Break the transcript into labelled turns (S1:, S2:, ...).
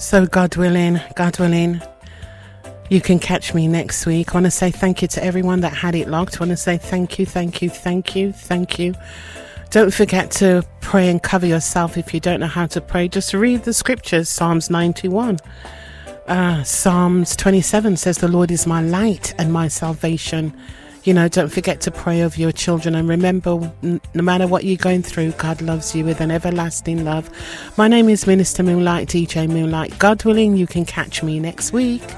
S1: So God willing, you can catch me next week. I want to say thank you to everyone that had it locked. I want to say thank you. Don't forget to pray and cover yourself. If you don't know how to pray, just read the scriptures. Psalms 91. Psalms 27 says, the Lord is my light and my salvation. Don't forget to pray over your children. And remember, no matter what you're going through, God loves you with an everlasting love. My name is Minister Moonlight, DJ Moonlight. God willing, you can catch me next week.